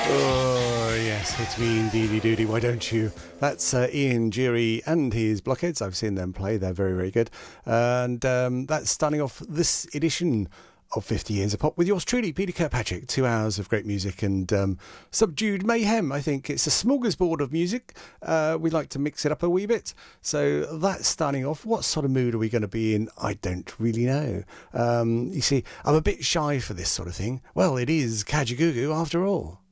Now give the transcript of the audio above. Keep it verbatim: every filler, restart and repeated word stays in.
Oh, yes, hit me indeedy doody, why don't you? That's uh, Ian Dury and his Blockheads. I've seen them play, they're very, very good. And um, that's starting off this edition of fifty Years of Pop with yours truly, Peter Kirkpatrick. Two hours of great music and um, subdued mayhem. I think it's a smorgasbord of music. Uh, we like to mix it up a wee bit. So that's starting off. What sort of mood are we going to be in? I don't really know. Um, you see, I'm a bit shy for this sort of thing. Well, it is Kajagoogoo after all.